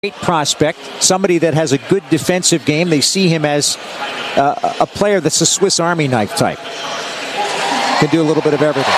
Great prospect, somebody that has a good defensive game. They see him as a player that's a Swiss Army knife type. Can do a little bit of everything.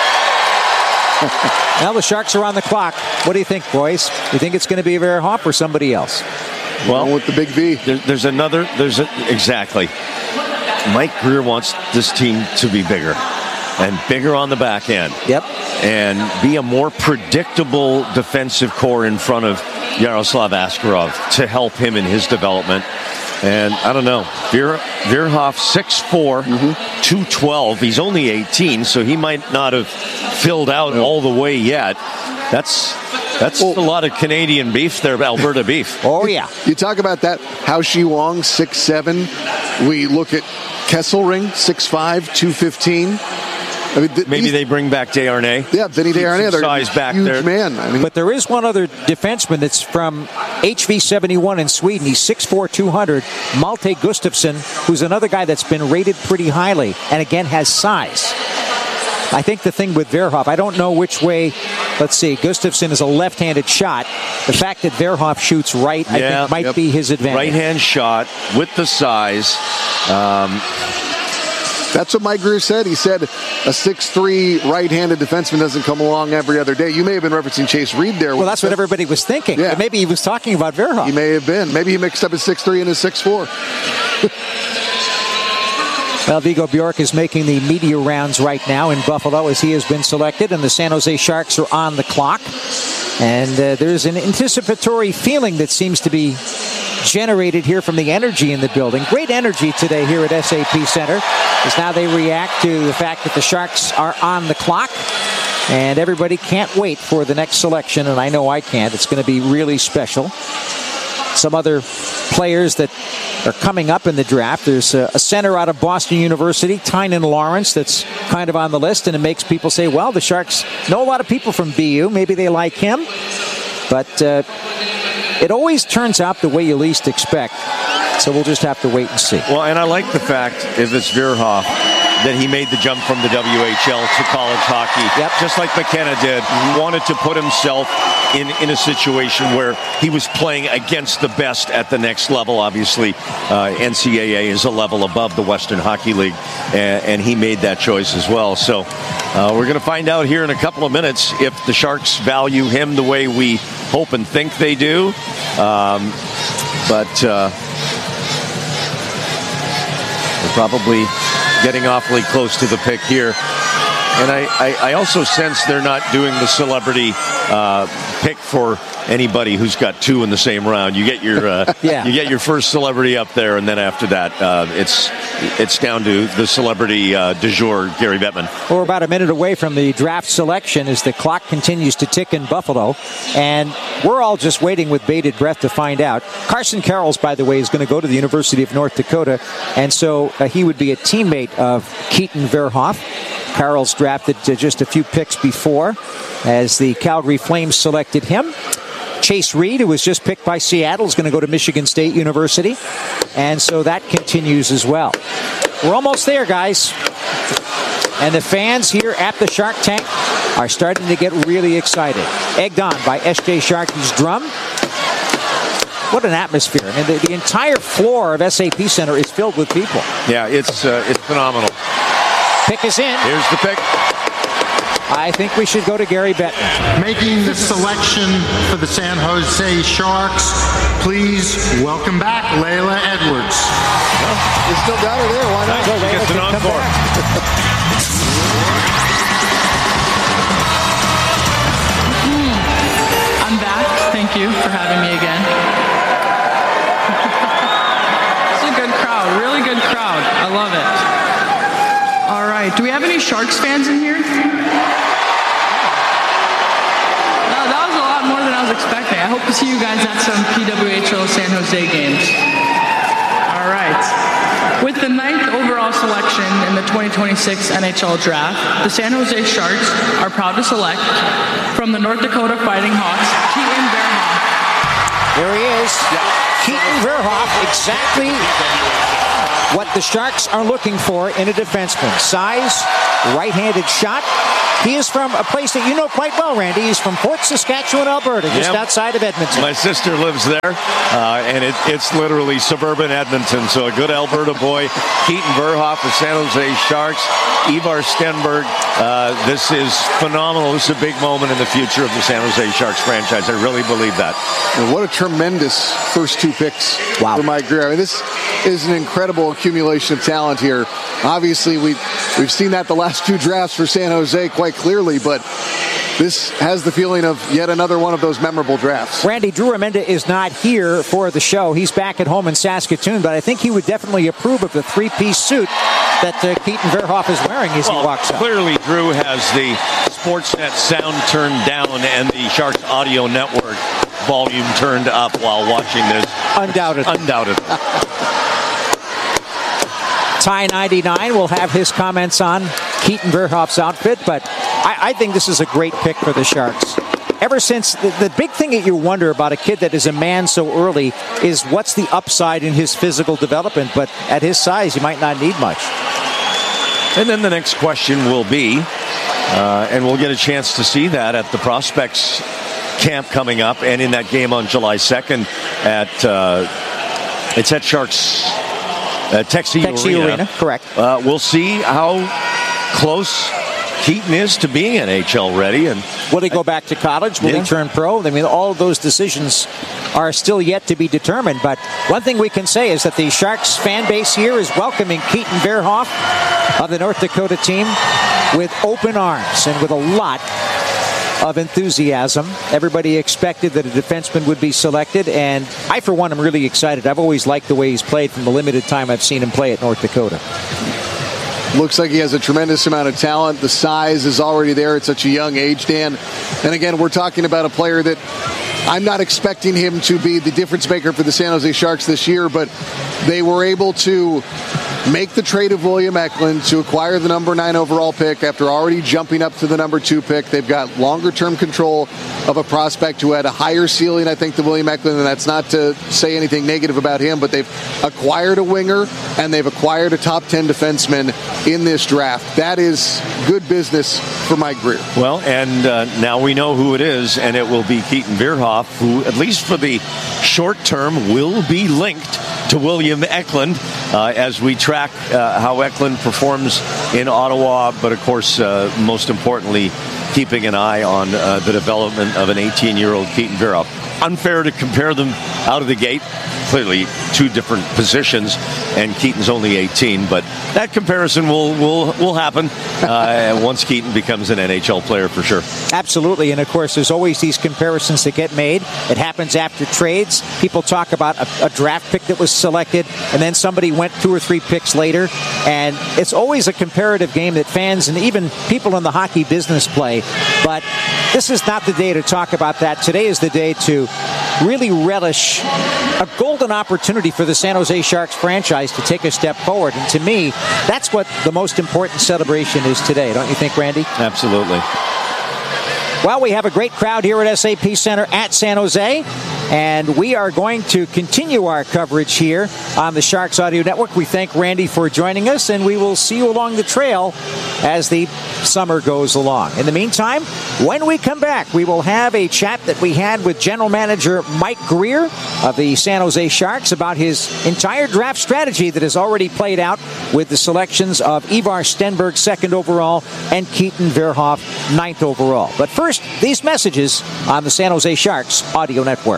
Now the Sharks are on the clock. What do you think, boys? You think it's going to be Verhoff or somebody else? Well, with the big V. Exactly. Mike Grier wants this team to be bigger and bigger on the back end. Yep. And be a more predictable defensive core in front of Yaroslav Askarov to help him in his development. And I don't know, Verhoff 6'4", 212. He's only 18, so he might not have filled out all the way yet. That's a lot of Canadian beef there, Alberta beef. Oh, yeah. You talk about that, Hao Shi Wong, 6'7". We look at Kesselring, 6'5", 215. I mean, maybe they bring back Desharnais. Yeah, Vinny Desharnais. They're size back huge there. Man. I mean, but there is one other defenseman that's from HV71 in Sweden. He's 6'4", 200. Malte Gustafsson, who's another guy that's been rated pretty highly and, again, has size. I think the thing with Verhoff, I don't know which way. Let's see. Gustafsson is a left-handed shot. The fact that Verhoff shoots right, I think, might be his advantage. Right-hand shot with the size. That's what Mike Grier said. He said a 6'3" right-handed defenseman doesn't come along every other day. You may have been referencing Chase Reed there. Well, that's what everybody was thinking. Yeah. Maybe he was talking about Verhoff. He may have been. Maybe he mixed up his 6'3" and his 6'4". Well, Viggo Bjork is making the media rounds right now in Buffalo as he has been selected, and the San Jose Sharks are on the clock. And there's an anticipatory feeling that seems to be generated here from the energy in the building. Great energy today here at SAP Center, as now they react to the fact that the Sharks are on the clock. And everybody can't wait for the next selection, and I know I can't. It's going to be really special. Some other players that are coming up in the draft. There's a center out of Boston University, Tynan Lawrence, that's kind of on the list, and it makes people say, well, the Sharks know a lot of people from BU. Maybe they like him. But it always turns out the way you least expect. So we'll just have to wait and see. Well, and I like the fact, if it's Verhoff, that he made the jump from the WHL to college hockey. Yep. Just like McKenna did. He wanted to put himself in a situation where he was playing against the best at the next level. Obviously, NCAA is a level above the Western Hockey League, and he made that choice as well. So we're going to find out here in a couple of minutes if the Sharks value him the way we hope and think they do. But we're probably getting awfully close to the pick here. And I also sense they're not doing the celebrity pick for anybody who's got two in the same round. You get your you get your first celebrity up there, and then after that, it's down to the celebrity du jour, Gary Bettman. We're about a minute away from the draft selection as the clock continues to tick in Buffalo, and we're all just waiting with bated breath to find out. Carson Carrolls, by the way, is going to go to the University of North Dakota, and so he would be a teammate of Keaton Verhoff. Carroll's drafted just a few picks before as the Calgary Flames selected him. Chase Reed, who was just picked by Seattle, is going to go to Michigan State University. And so that continues as well. We're almost there, guys. And the fans here at the Shark Tank are starting to get really excited. Egged on by S.J. Sharkey's drum. What an atmosphere. I mean, the entire floor of SAP Center is filled with people. Yeah, it's phenomenal. Pick is in. Here's the pick. I think we should go to Gary Bettman. Making the selection for the San Jose Sharks, please welcome back Layla Edwards. Well, you still got her there. Why not? Nice. She gets an encore. I'm back. Thank you for having me again. It's a good crowd. Really good crowd. I love it. All right. Do we have any Sharks fans in here? That was a lot more than I was expecting. I hope to see you guys at some PWHL San Jose games. All right. With the 9th overall selection in the 2026 NHL Draft, the San Jose Sharks are proud to select from the North Dakota Fighting Hawks, Keaton Verhoff. There he is. Keaton Verhoff, exactly what the Sharks are looking for in a defenseman. Size, right-handed shot. He is from a place that you know quite well, Randy. He's from Fort Saskatchewan, Alberta, just outside of Edmonton. My sister lives there, and it's literally suburban Edmonton. So a good Alberta boy. Keaton Verhoff, the San Jose Sharks. Ivar Stenberg. This is phenomenal. This is a big moment in the future of the San Jose Sharks franchise. I really believe that. And what a tremendous first 2 picks for Mike Grier. I mean, this is an incredible accumulation of talent here. Obviously, we've seen that the last 2 drafts for San Jose quite clearly, but this has the feeling of yet another one of those memorable drafts. Randy, Drew Remenda is not here for the show. He's back at home in Saskatoon, but I think he would definitely approve of the 3-piece suit that Keaton Verhoff is wearing as he walks out. Clearly, Drew has the Sportsnet sound turned down and the Sharks audio network volume turned up while watching this. Undoubtedly. Ty 99 will have his comments on Keaton Verhoff's outfit, but I think this is a great pick for the Sharks. Ever since, the big thing that you wonder about a kid that is a man so early is what's the upside in his physical development, but at his size, you might not need much. And then the next question will be, and we'll get a chance to see that at the Prospects camp coming up and in that game on July 2nd it's at Sharks Texie Arena. Correct. We'll see how close Keaton is to being NHL ready. And will he go back to college? Will he turn pro? I mean, all of those decisions are still yet to be determined. But one thing we can say is that the Sharks fan base here is welcoming Keaton Verhoff of the North Dakota team with open arms and with a lot of enthusiasm. Everybody expected that a defenseman would be selected, and I, for one, am really excited. I've always liked the way he's played from the limited time I've seen him play at North Dakota. Looks like he has a tremendous amount of talent. The size is already there at such a young age, Dan. And again, we're talking about a player that I'm not expecting him to be the difference maker for the San Jose Sharks this year, but they were able to make the trade of William Eklund to acquire the number 9 overall pick after already jumping up to the number 2 pick. They've got longer-term control of a prospect who had a higher ceiling, I think, than William Eklund, and that's not to say anything negative about him, but they've acquired a winger and they've acquired a top 10 defenseman in this draft. That is good business for Mike Grier. Well, and now we know who it is, and it will be Keaton Verhoff, who, at least for the short term, will be linked to William Eklund as we track how Eklund performs in Ottawa, but of course, most importantly, keeping an eye on the development of an 18-year-old Keaton Verhoff. Unfair to compare them out of the gate. Clearly, 2 different positions, and Keaton's only 18, but that comparison will happen once Keaton becomes an NHL player for sure. Absolutely, and of course, there's always these comparisons that get made. It happens after trades. People talk about a draft pick that was selected, and then somebody went 2 or 3 picks later, and it's always a comparative game that fans and even people in the hockey business play, but this is not the day to talk about that. Today is the day to really relish a golden opportunity for the San Jose Sharks franchise to take a step forward. And to me, that's what the most important celebration is today. Don't you think, Randy? Absolutely. Well, we have a great crowd here at SAP Center at San Jose, and we are going to continue our coverage here on the Sharks Audio Network. We thank Randy for joining us, and we will see you along the trail as the summer goes along. In the meantime, when we come back, we will have a chat that we had with General Manager Mike Grier of the San Jose Sharks about his entire draft strategy that has already played out with the selections of Ivar Stenberg, 2nd overall, and Keaton Verhoff, 9th overall. But first, these messages on the San Jose Sharks Audio Network.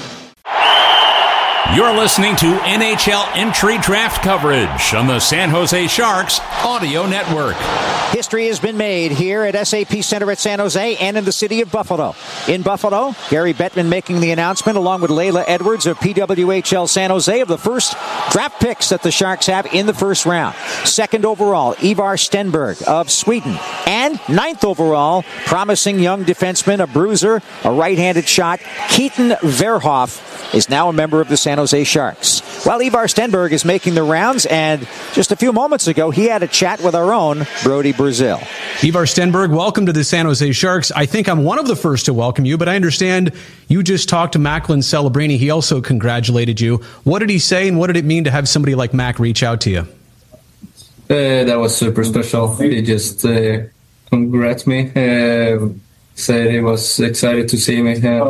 You're listening to NHL entry draft coverage on the San Jose Sharks Audio Network. History has been made here at SAP Center at San Jose and in the city of Buffalo. In Buffalo, Gary Bettman making the announcement along with Layla Edwards of PWHL San Jose of the first draft picks that the Sharks have in the first round. 2nd overall, Ivar Stenberg of Sweden. And 9th overall, promising young defenseman, a bruiser, a right-handed shot, Keaton Verhoff is now a member of the San Jose Sharks. Well, Ivar Stenberg is making the rounds, and just a few moments ago, he had a chat with our own Brody Brazil. Ivar Stenberg, welcome to the San Jose Sharks. I think I'm one of the first to welcome you, but I understand you just talked to Macklin Celebrini. He also congratulated you. What did he say, and what did it mean to have somebody like Mac reach out to you? That was super special. He just congrats me. Said he was excited to see me.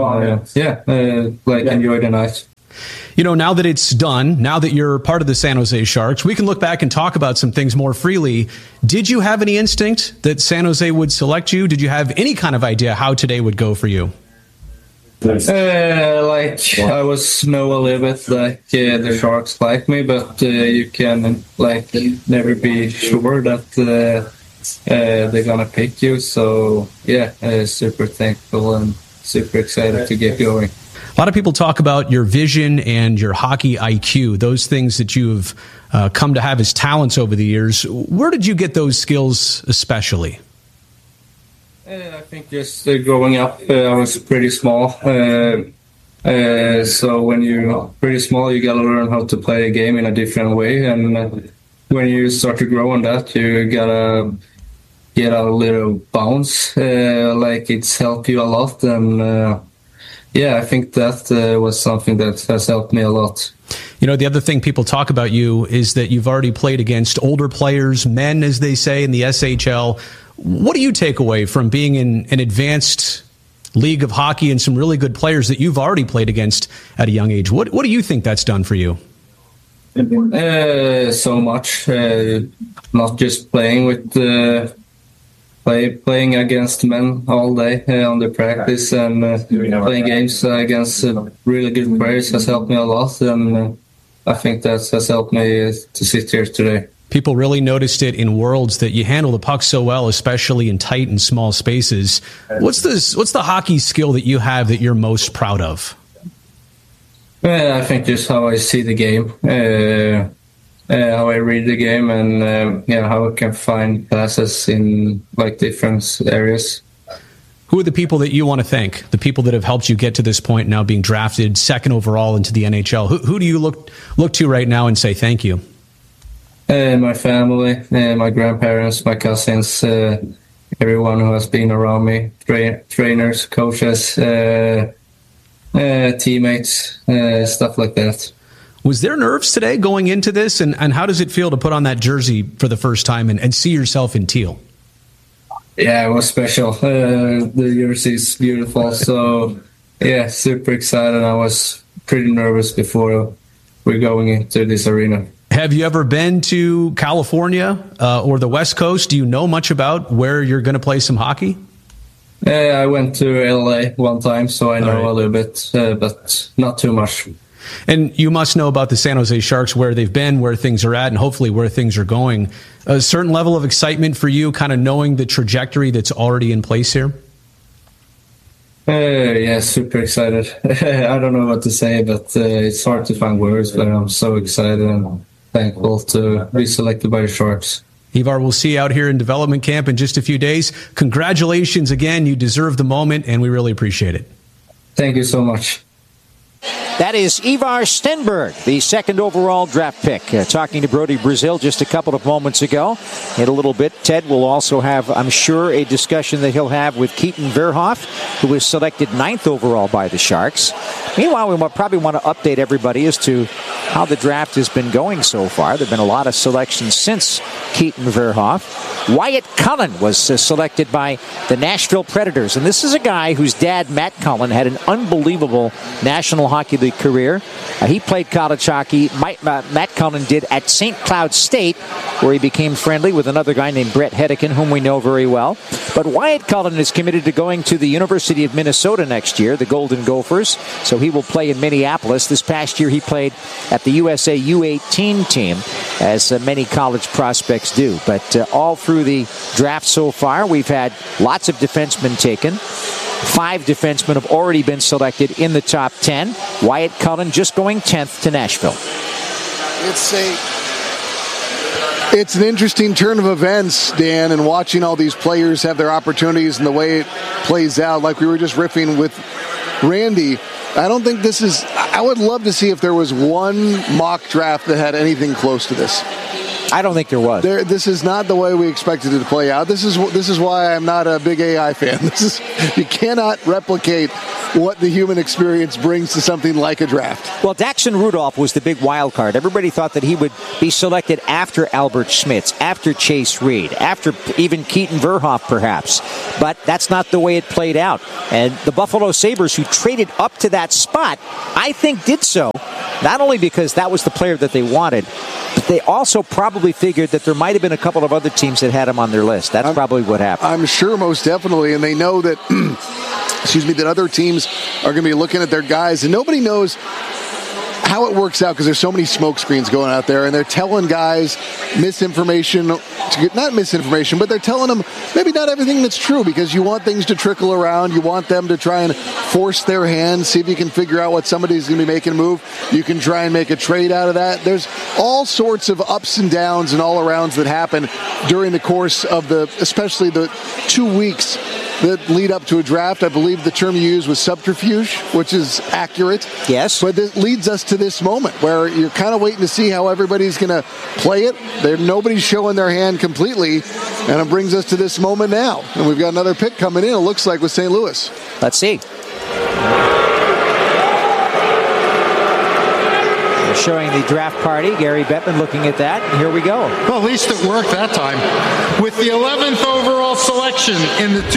Enjoyed the night. You know, now that it's done, now that you're part of the San Jose Sharks, we can look back and talk about some things more freely. Did you have any instinct that San Jose would select you? Did you have any kind of idea how today would go for you? I was know a little bit the Sharks like me, but you can never be sure that they're gonna pick you. So super thankful and super excited to get going. A lot of people talk about your vision and your hockey IQ, those things that you've come to have as talents over the years. Where did you get those skills especially? I think just growing up, I was pretty small. So when you're pretty small, you got to learn how to play a game in a different way. And when you start to grow on that, you got to get a little bounce. It's helped you a lot. And I think that was something that has helped me a lot. You know, the other thing people talk about you is that you've already played against older players, men, as they say, in the SHL. What do you take away from being in an advanced league of hockey and some really good players that you've already played against at a young age? What do you think that's done for you? So much. Not just playing with playing against men all day on the practice and playing games against really good players has helped me a lot, and I think that has helped me to sit here today. People really noticed it in Worlds that you handle the puck so well, especially in tight and small spaces. What's the hockey skill that you have that you're most proud of? I think just how I see the game, how I read the game, and how I can find passes in different areas. Who are the people that you want to thank? The people that have helped you get to this point, now being drafted second overall into the NHL. Who do you look to right now and say thank you? My family, my grandparents, my cousins, everyone who has been around me, trainers, coaches, teammates, stuff like that. Was there nerves today going into this, and how does it feel to put on that jersey for the first time and see yourself in teal? Yeah, it was special. The jersey is beautiful, so super excited. I was pretty nervous before we're going into this arena. Have you ever been to California or the West Coast? Do you know much about where you're going to play some hockey? I went to LA one time, so I know a little bit, but not too much. And you must know about the San Jose Sharks, where they've been, where things are at, and hopefully where things are going. A certain level of excitement for you, kind of knowing the trajectory that's already in place here? Super excited. I don't know what to say, but it's hard to find words, but I'm so excited and thankful to be selected by the Sharks. Ivar, we'll see you out here in development camp in just a few days. Congratulations again. You deserve the moment, and we really appreciate it. Thank you so much. That is Ivar Stenberg, the second overall draft pick. Talking to Brody Brazil just a couple of moments ago. In a little bit, Ted will also have, I'm sure, a discussion that he'll have with Keaton Verhoff, who was selected 9th overall by the Sharks. Meanwhile, we probably want to update everybody as to how the draft has been going so far. There have been a lot of selections since Keaton Verhoff. Wyatt Cullen was selected by the Nashville Predators. And this is a guy whose dad, Matt Cullen, had an unbelievable National Hockey League career. He played college hockey. Matt Cullen did at St. Cloud State, where he became friendly with another guy named Brett Hedican, whom we know very well. But Wyatt Cullen is committed to going to the University of Minnesota next year, the Golden Gophers. So he will play in Minneapolis. This past year he played at the USA U18 team, as many college prospects do. But all through the draft so far, we've had lots of defensemen taken. 5 defensemen have already been selected in the top 10. Wyatt Cullen just going 10th to Nashville. It's an interesting turn of events, Dan, and watching all these players have their opportunities and the way it plays out. Like we were just riffing with Randy, I don't think this is... I would love to see if there was one mock draft that had anything close to this. I don't think there was. This is not the way we expected it to play out. This is why I'm not a big AI fan. You cannot replicate what the human experience brings to something like a draft. Well, Daxon Rudolph was the big wild card. Everybody thought that he would be selected after Albert Schmitz, after Chase Reed, after even Keaton Verhoff, perhaps. But that's not the way it played out. And the Buffalo Sabres, who traded up to that spot, I think did so not only because that was the player that they wanted, but they also probably figured that there might have been a couple of other teams that had him on their list. That's probably what happened. I'm sure, most definitely. And they know that, that other teams are going to be looking at their guys, and nobody knows how it works out because there's so many smoke screens going out there, and they're telling guys misinformation, not misinformation, but they're telling them maybe not everything that's true, because you want things to trickle around. You want them to try and force their hand, see if you can figure out what somebody's going to be making a move. You can try and make a trade out of that. There's all sorts of ups and downs and all arounds that happen during the course of especially the 2 weeks that lead up to a draft. I believe the term you used was subterfuge, which is accurate. Yes. But this leads us to this moment where you're kind of waiting to see how everybody's going to play it. Nobody's showing their hand completely, and it brings us to this moment now. And we've got another pick coming in, it looks like, with St. Louis. Let's see. Showing the draft party. Gary Bettman looking at that. And here we go. Well, at least it worked that time. With the 11th overall selection in the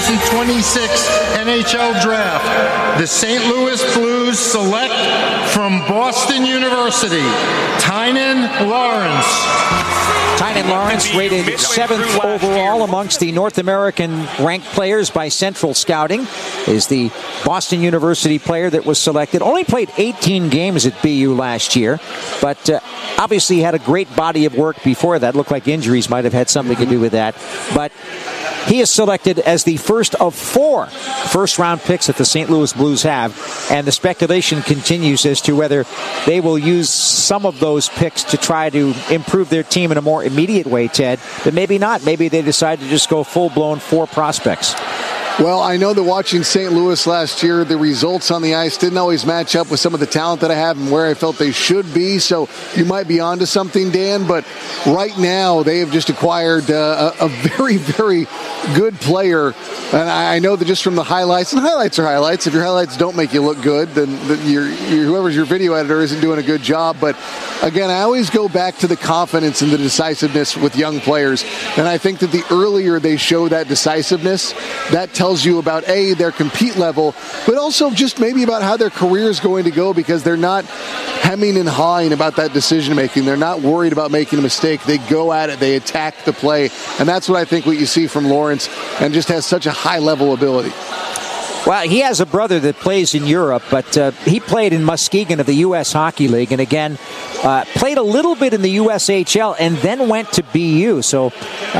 2026 NHL Draft, the St. Louis Blues select from Boston University, Tynan Lawrence. Tynan Lawrence rated 7th overall amongst the North American ranked players by Central Scouting, is the Boston University player that was selected. Only played 18 games at BU last year, but obviously had a great body of work before that. Looked like injuries might have had something to do with that. But he is selected as the first of 4 first-round picks that the St. Louis Blues have, and the speculation continues as to whether they will use some of those picks to try to improve their team in a more immediate way, Ted, but maybe not. Maybe they decide to just go full-blown 4 prospects. Well, I know that watching St. Louis last year, the results on the ice didn't always match up with some of the talent that I have and where I felt they should be. So you might be onto something, Dan. But right now, they have just acquired a very, very good player. And I know that just from the highlights, and highlights are highlights. If your highlights don't make you look good, then whoever's your video editor isn't doing a good job. But again, I always go back to the confidence and the decisiveness with young players. And I think that the earlier they show that decisiveness, that tells you about their compete level, but also just maybe about how their career is going to go, because they're not hemming and hawing about that decision making. They're not worried about making a mistake. They go at it. They attack the play, and that's what I think what you see from Lawrence, and just has such a high level ability. Well, he has a brother that plays in Europe, but he played in Muskegon of the U.S. Hockey League, and again, played a little bit in the USHL and then went to BU. So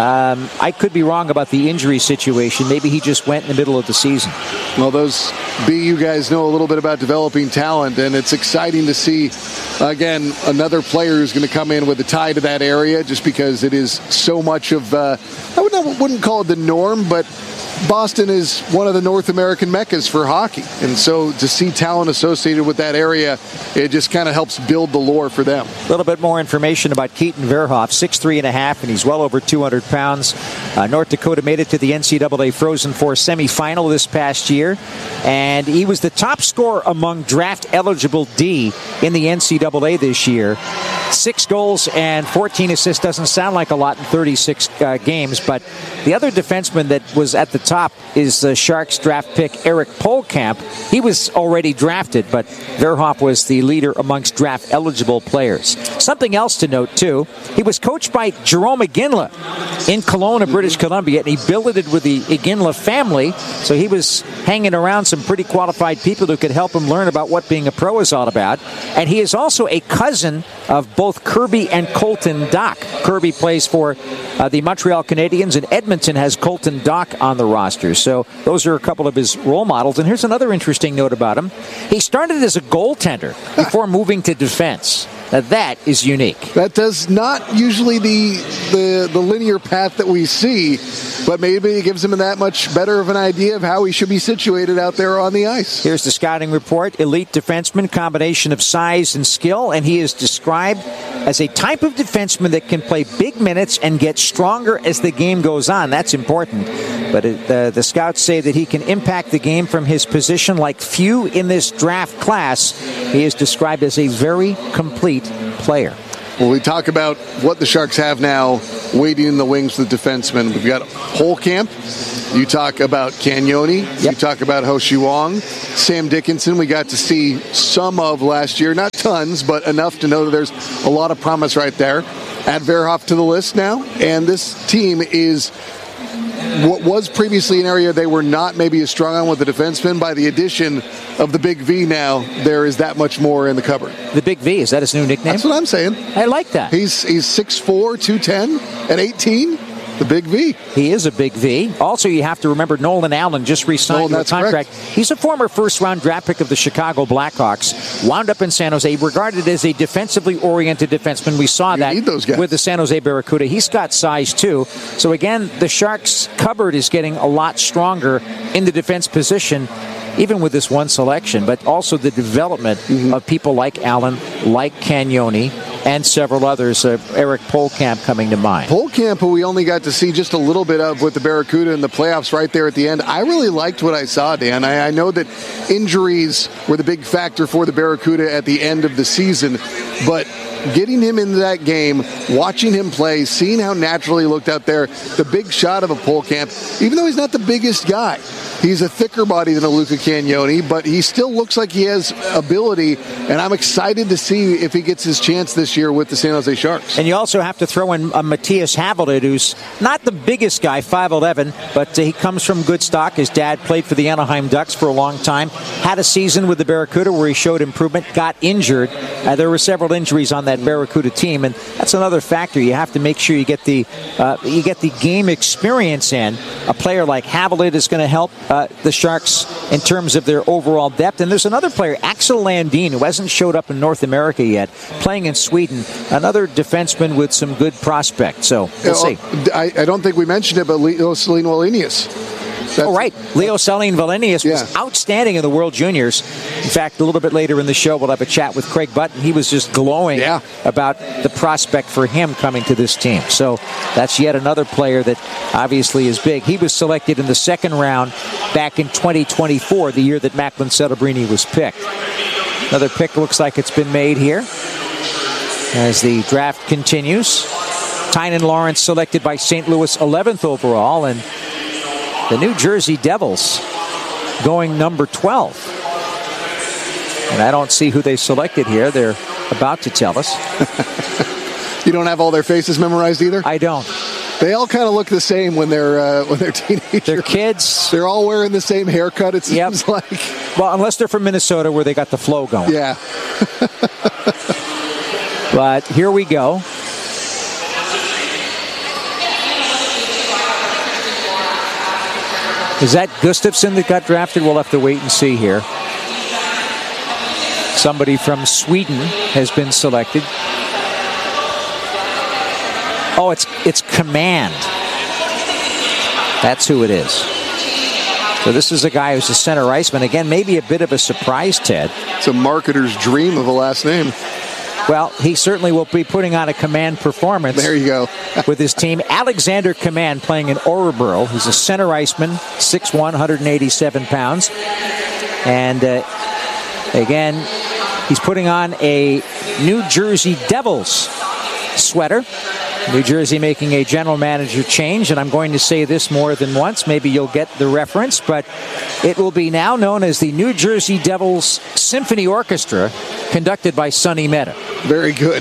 I could be wrong about the injury situation. Maybe he just went in the middle of the season. Well, those BU guys know a little bit about developing talent, and it's exciting to see, again, another player who's going to come in with a tie to that area, just because it is so much of, I wouldn't call it the norm, but Boston is one of the North American meccas for hockey. And so to see talent associated with that area, it just kind of helps build the lore for them. A little bit more information about Keaton Verhoff, 6'3.5", and he's well over 200 pounds. North Dakota made it to the NCAA Frozen Four semifinal this past year, and he was the top scorer among draft-eligible D in the NCAA this year. 6 goals and 14 assists doesn't sound like a lot in 36 games, but the other defenseman that was at the top is the Sharks draft pick Eric Polkamp. He was already drafted, but Verhoff was the leader amongst draft-eligible players. Something else to note, too, he was coached by Jerome Iginla in Kelowna, British Columbia, and he billeted with the Iginla family, so he was hanging around some pretty qualified people who could help him learn about what being a pro is all about. And he is also a cousin of both Kirby and Colton Dach. Kirby plays for the Montreal Canadiens, and Edmonton has Colton Dach on the roster. So those are a couple of his role models. And here's another interesting note about him. He started as a goaltender before moving to defense. Now that is unique. That does not usually the linear path that we see, but maybe it gives him that much better of an idea of how he should be situated out there on the ice. Here's the scouting report. Elite defenseman, combination of size and skill, and he is described as a type of defenseman that can play big minutes and get stronger as the game goes on. That's important. But the scouts say that he can impact the game from his position like few in this draft class. He is described as a very complete player. When we talk about what the Sharks have now waiting in the wings for the defensemen, we've got Holkamp. You talk about Cagnoni. Yep. You talk about Ho Shi Wong. Sam Dickinson, we got to see some of last year. Not tons, but enough to know that there's a lot of promise right there. Add Verhoff to the list now. And this team is what was previously an area they were not maybe as strong on with the defensemen. By the addition of the Big V now, there is that much more in the cupboard. The Big V, is that his new nickname? That's what I'm saying. I like that. He's 6'4", 210 at 18. The Big V. He is a Big V. Also, you have to remember Nolan Allen just re-signed a contract. Correct. He's a former first-round draft pick of the Chicago Blackhawks. Wound up in San Jose, regarded as a defensively oriented defenseman. We saw that with the San Jose Barracuda. He's got size, too. So, again, the Sharks' cupboard is getting a lot stronger in the defense position, even with this one selection, but also the development of people like Allen, like Cagnoni, and several others. Eric Polkamp coming to mind. Polkamp, who we only got to see just a little bit of with the Barracuda in the playoffs right there at the end. I really liked what I saw, Dan. I know that injuries were the big factor for the Barracuda at the end of the season, but getting him into that game, watching him play, seeing how naturally he looked out there, the big shot of a Polkamp, even though he's not the biggest guy, he's a thicker body than a Luca Cagnoni, but he still looks like he has ability, and I'm excited to see if he gets his chance this year with the San Jose Sharks. And you also have to throw in Matthias Havelid, who's not the biggest guy, 5'11", but he comes from good stock. His dad played for the Anaheim Ducks for a long time, had a season with the Barracuda where he showed improvement, got injured. There were several injuries on that Barracuda team, and that's another factor. You have to make sure you get the game experience in. A player like Havelid is going to help the Sharks in terms of their overall depth. And there's another player, Axel Landin, who hasn't showed up in North America yet, playing in Sweden. Another defenseman with some good prospects. So we'll see. I don't think we mentioned it, but Leo Celine Wallenius. Right. Leo Celine Wallenius was outstanding in the World Juniors. In fact, a little bit later in the show, we'll have a chat with Craig Button. He was just glowing about the prospect for him coming to this team. So that's yet another player that obviously is big. He was selected in the second round back in 2024, the year that Macklin Celebrini was picked. Another pick looks like it's been made here as the draft continues. Tynan Lawrence selected by St. Louis 11th overall, and the New Jersey Devils going number 12. And I don't see who they selected here. They're about to tell us. You don't have all their faces memorized either? I don't. They all kind of look the same when they're teenagers. They're kids. They're all wearing the same haircut, it seems like. Well, unless they're from Minnesota where they got the flow going. Yeah. But here we go. Is that Gustafsson that got drafted? We'll have to wait and see here. Somebody from Sweden has been selected. Oh, it's Command. That's who it is. So this is a guy who's a center iceman. Again, maybe a bit of a surprise, Ted. It's a marketer's dream of a last name. Well, he certainly will be putting on a Command performance. There you go. With his team. Alexander Command playing in Örebro. He's a center iceman, 6'1", 187 pounds. And again, he's putting on a New Jersey Devils sweater. New Jersey making a general manager change, and I'm going to say this more than once. Maybe you'll get the reference, but it will be now known as the New Jersey Devils Symphony Orchestra, conducted by Sonny Mehta. Very good.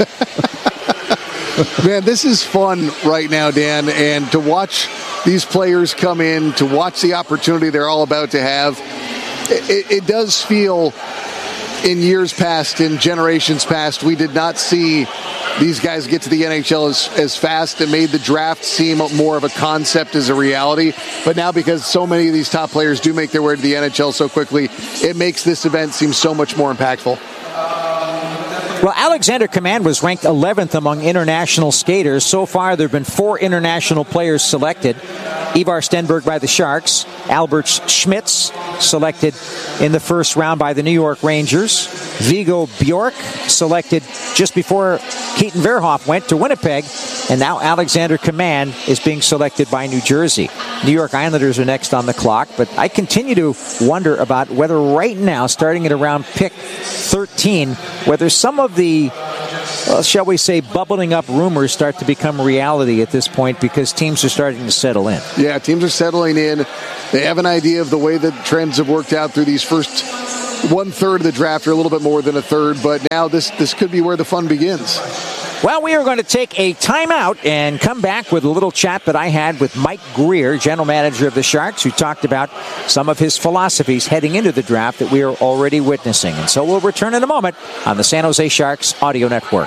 Man, this is fun right now, Dan, and to watch these players come in, to watch the opportunity they're all about to have, it does feel in years past, in generations past, we did not see these guys get to the NHL as fast and made the draft seem more of a concept as a reality. But now, because so many of these top players do make their way to the NHL so quickly, it makes this event seem so much more impactful. Well, Alexander Command was ranked 11th among international skaters. So far, there have been 4 international players selected. Ivar Stenberg by the Sharks. Albert Schmitz selected in the first round by the New York Rangers. Viggo Bjork selected just before Keaton Verhoff went to Winnipeg, and now Alexander Command is being selected by New Jersey. New York Islanders are next on the clock, but I continue to wonder about whether right now, starting at around pick 13, whether some of the, shall we say, bubbling up rumors start to become reality at this point because teams are starting to settle in. Yeah, teams are settling in. They have an idea of the way that trends have worked out through these first 1/3 of the draft, or a little bit more than a third, but now this could be where the fun begins. Well, we are going to take a timeout and come back with a little chat that I had with Mike Grier, general manager of the Sharks, who talked about some of his philosophies heading into the draft that we are already witnessing. And so we'll return in a moment on the San Jose Sharks Audio Network.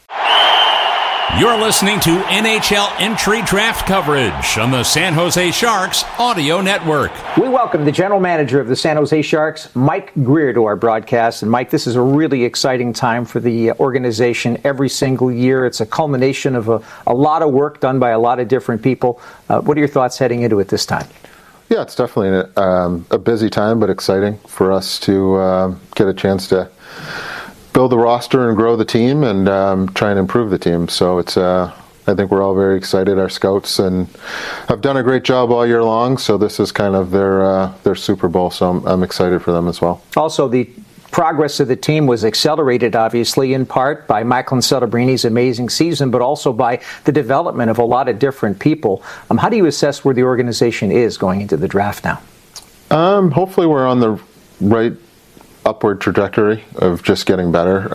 You're listening to NHL entry draft coverage on the San Jose Sharks Audio Network. We welcome the general manager of the San Jose Sharks, Mike Grier, to our broadcast. And Mike, this is a really exciting time for the organization every single year. It's a culmination of a lot of work done by a lot of different people. What are your thoughts heading into it this time? Yeah, it's definitely a busy time, but exciting for us to get a chance to build the roster and grow the team and try and improve the team. So it's, I think we're all very excited. Our scouts and have done a great job all year long. So this is kind of their Super Bowl. So I'm excited for them as well. Also, the progress of the team was accelerated, obviously, in part by Michael Celebrini's amazing season, but also by the development of a lot of different people. How do you assess where the organization is going into the draft now? Hopefully we're on the right upward trajectory of just getting better.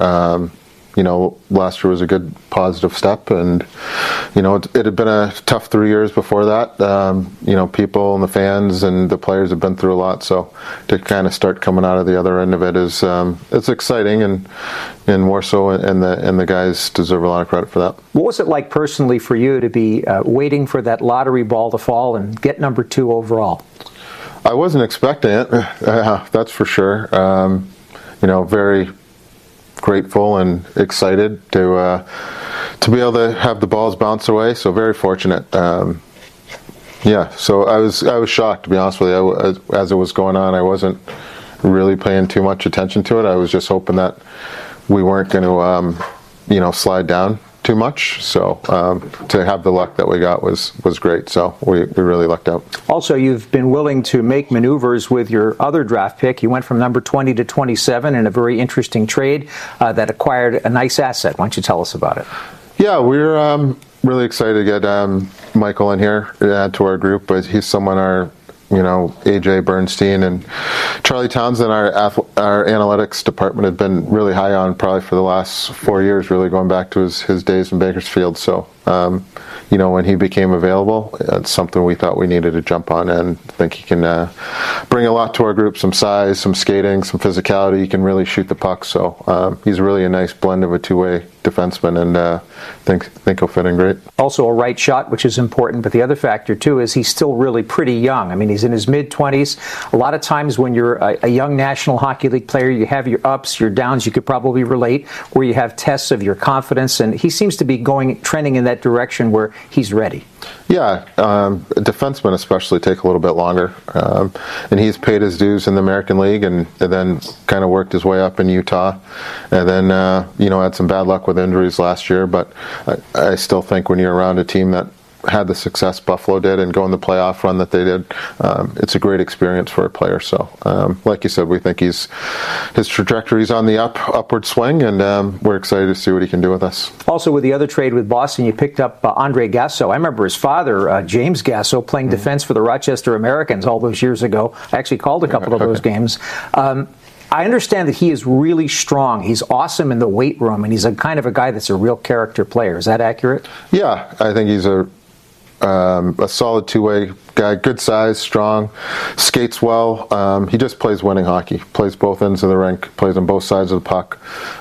Last year was a good positive step, and it had been a tough 3 years before that. People and the fans and the players have been through a lot, so to kind of start coming out of the other end of it is it's exciting, and more so, and the guys deserve a lot of credit for that. What was it like personally for you to be waiting for that lottery ball to fall and get number 2 overall? I wasn't expecting it, that's for sure. Very grateful and excited to be able to have the balls bounce away. So very fortunate. So I was shocked, to be honest with you. As it was going on, I wasn't really paying too much attention to it. I was just hoping that we weren't going to, slide down too much. So to have the luck that we got was great. So we really lucked out. Also, you've been willing to make maneuvers with your other draft pick. You went from number 20 to 27 in a very interesting trade that acquired a nice asset. Why don't you tell us about it? Yeah, we're really excited to get Michael in here to add to our group. But he's someone AJ Bernstein and Charlie Townsend, our analytics department, had been really high on probably for the last 4 years, really going back to his days in Bakersfield. So, when he became available, it's something we thought we needed to jump on, and I think he can bring a lot to our group, some size, some skating, some physicality. He can really shoot the puck. So he's really a nice blend of a two-way defenseman, and think he'll fit in great. Also a right shot, which is important, but the other factor too is he's still really pretty young. I mean, he's in his mid-20s. A lot of times when you're a young National Hockey League player, you have your ups, your downs. You could probably relate, where you have tests of your confidence, and he seems to be trending in that direction where he's ready. Yeah, defensemen especially take a little bit longer, and he's paid his dues in the American League, and then kind of worked his way up in Utah, and then had some bad luck with injuries last year. But I still think when you're around a team that had the success Buffalo did and go in the playoff run that they did, it's a great experience for a player. So, like you said, we think his trajectory's on the upward swing, and we're excited to see what he can do with us. Also, with the other trade with Boston, you picked up Andre Gasso. I remember his father, James Gasso, playing defense for the Rochester Americans all those years ago. I actually called a couple of those games. I understand that he is really strong. He's awesome in the weight room, and he's a kind of a guy that's a real character player. Is that accurate? Yeah, I think he's a solid two-way guy, good size, strong, skates well. He just plays winning hockey, plays both ends of the rink, plays on both sides of the puck.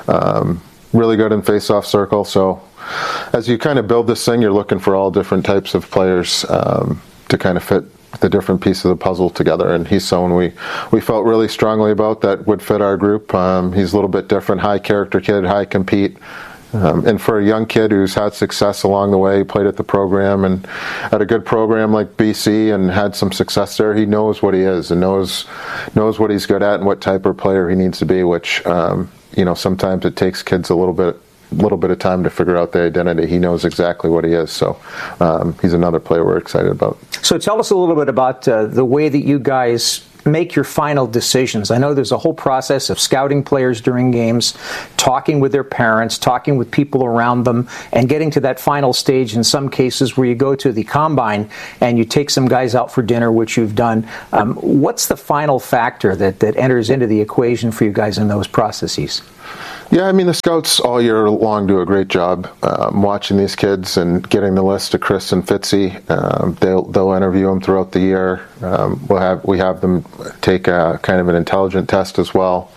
Really good in face-off circle. So as you kind of build this thing, you're looking for all different types of players to kind of fit the different pieces of the puzzle together, and he's someone we felt really strongly about that would fit our group. He's a little bit different, high character kid, high compete. And for a young kid who's had success along the way, played at the program and at a good program like BC and had some success there, he knows what he is and knows what he's good at and what type of player he needs to be, which, sometimes it takes kids a little bit little bit of time to figure out the identity. He knows exactly what he is. So he's another player we're excited about. So tell us a little bit about the way that you guys make your final decisions. I know there's a whole process of scouting players during games, talking with their parents, talking with people around them, and getting to that final stage in some cases where you go to the combine and you take some guys out for dinner, which you've done. What's the final factor that enters into the equation for you guys in those processes? Yeah, I mean, the scouts all year long do a great job watching these kids and getting the list to Chris and Fitzy. They'll interview them throughout the year. We have them take a kind of an intelligence test as well.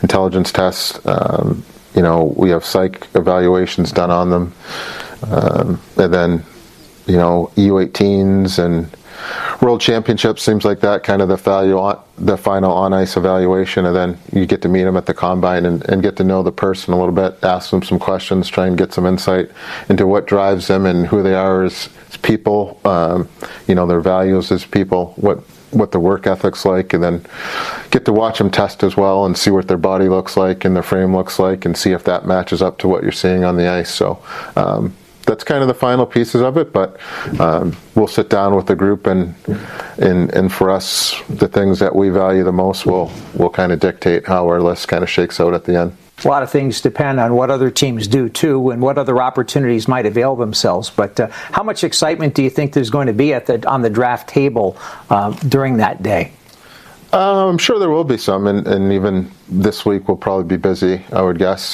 We have psych evaluations done on them, and then U18s and World Championships, seems like that kind of the final on ice evaluation, and then you get to meet them at the combine and get to know the person a little bit, ask them some questions, try and get some insight into what drives them and who they are as people, their values as people, what their work ethic's like, and then get to watch them test as well and see what their body looks like and their frame looks like and see if that matches up to what you're seeing on the ice. So that's kind of the final pieces of it, but we'll sit down with the group and for us, the things that we value the most will kind of dictate how our list kind of shakes out at the end. A lot of things depend on what other teams do, too, and what other opportunities might avail themselves. But how much excitement do you think there's going to be on the draft table during that day? I'm sure there will be some, and even this week will probably be busy, I would guess.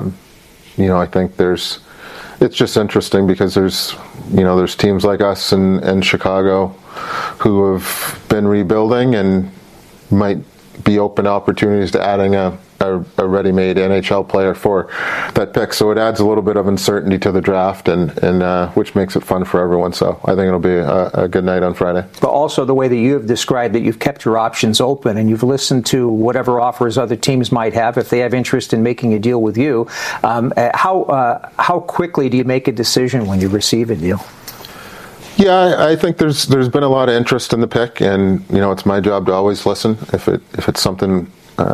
I think it's just interesting because there's teams like us and Chicago who have been rebuilding and might be open to opportunities to adding a ready-made NHL player for that pick. So it adds a little bit of uncertainty to the draft, and which makes it fun for everyone. So I think it'll be a good night on Friday. But also the way that you have described that you've kept your options open and you've listened to whatever offers other teams might have if they have interest in making a deal with you. How quickly do you make a decision when you receive a deal? Yeah, I think there's been a lot of interest in the pick, and it's my job to always listen if it's something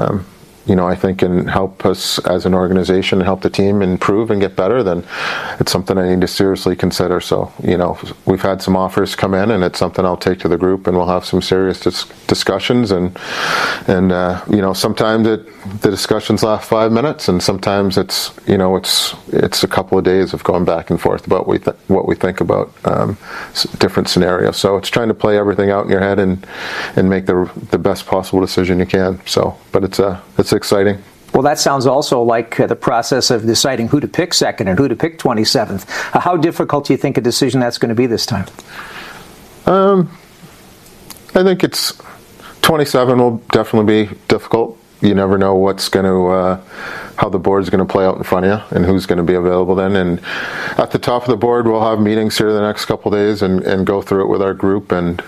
I think can help us as an organization and help the team improve and get better, then it's something I need to seriously consider. So, we've had some offers come in, and it's something I'll take to the group, and we'll have some serious discussions. And sometimes the discussions last 5 minutes, and sometimes it's a couple of days of going back and forth about what we think about different scenarios. So it's trying to play everything out in your head and make the best possible decision you can. So, but it's exciting. Well, that sounds also like the process of deciding who to pick second and who to pick 27th. How difficult do you think a decision that's going to be this time? I think it's 27 will definitely be difficult. You never know how the board's going to play out in front of you and who's going to be available then. And at the top of the board, we'll have meetings here the next couple of days and go through it with our group, and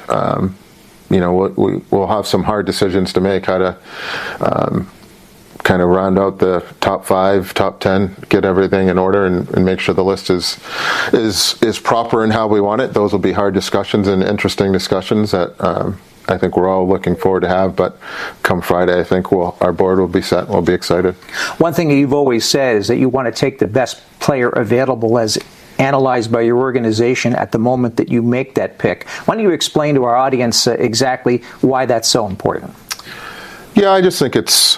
we'll have some hard decisions to make, how to kind of round out the top 5, top 10, get everything in order, and make sure the list is proper in how we want it. Those will be hard discussions and interesting discussions that I think we're all looking forward to have. But come Friday, I think our board will be set and we'll be excited. One thing that you've always said is that you want to take the best player available as analyzed by your organization at the moment that you make that pick. Why don't you explain to our audience exactly why that's so important? Yeah, I just think it's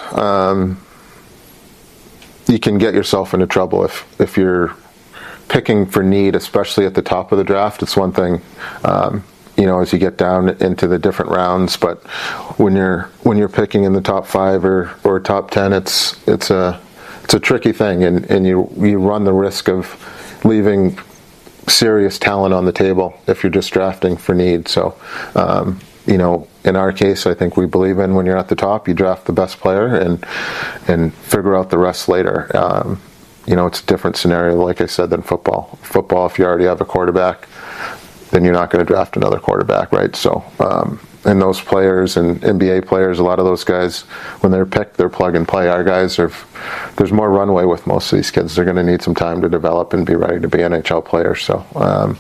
you can get yourself into trouble if you're picking for need, especially at the top of the draft. It's one thing, as you get down into the different rounds, but when you're picking in the top 5 or top 10, it's a tricky thing, and you run the risk of leaving serious talent on the table if you're just drafting for need. So, in our case, I think we believe in when you're at the top, you draft the best player and figure out the rest later. It's a different scenario, like I said, than football. Football, if you already have a quarterback, then you're not going to draft another quarterback, right? So, and those players and NBA players, a lot of those guys, when they're picked, they're plug and play. Our guys there's more runway with most of these kids. They're going to need some time to develop and be ready to be NHL players. So,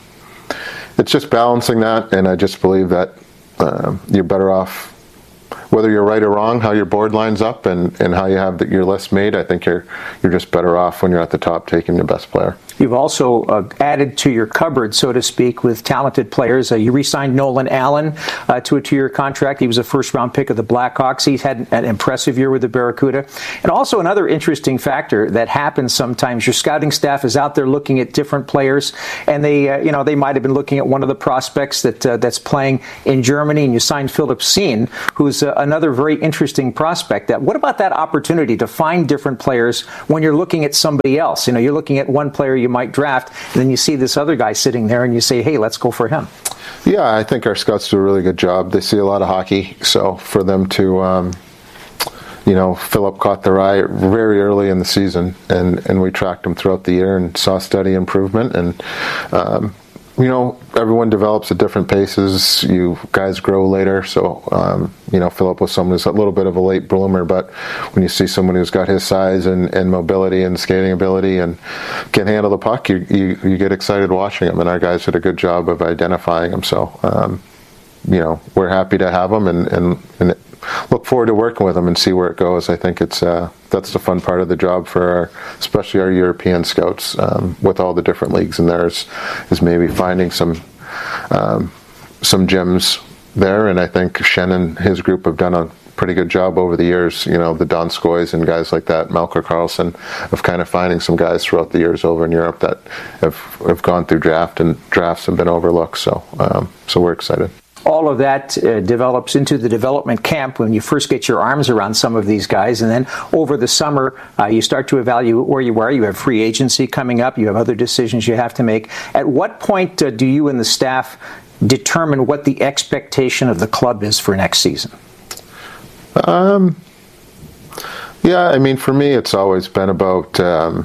it's just balancing that, and I just believe that you're better off whether you're right or wrong, how your board lines up and how you have your list made, I think you're just better off when you're at the top taking the best player. You've also added to your cupboard, so to speak, with talented players. You re-signed Nolan Allen to a 2-year contract. He was a first-round pick of the Blackhawks. He's had an impressive year with the Barracuda. And also another interesting factor that happens sometimes, your scouting staff is out there looking at different players, and they might have been looking at one of the prospects that's playing in Germany, and you signed Philip Seen, who's another very interesting prospect. What about that opportunity to find different players when you're looking at somebody else? You're looking at one player you might draft, and then you see this other guy sitting there, and you say, hey, let's go for him. Yeah, I think our scouts do a really good job. They see a lot of hockey, so for them to, Philip caught their eye very early in the season, and we tracked him throughout the year and saw steady improvement. And everyone develops at different paces. You guys grow later, so Philip was someone who's a little bit of a late bloomer, but when you see someone who's got his size and mobility and skating ability and can handle the puck, you get excited watching him. And our guys did a good job of identifying him. So we're happy to have him and look forward to working with him and see where it goes. I think it's that's the fun part of the job for especially our European scouts, with all the different leagues in there, is maybe finding some gems there. And I think Shen and his group have done a pretty good job over the years. The Donskoys and guys like that, Melker Karlsson, of kind of finding some guys throughout the years over in Europe that have gone through drafts have been overlooked. So we're excited. All of that develops into the development camp when you first get your arms around some of these guys. And then over the summer, you start to evaluate where you are. You have free agency coming up. You have other decisions you have to make. At what point do you and the staff determine what the expectation of the club is for next season? Yeah, for me, it's always been about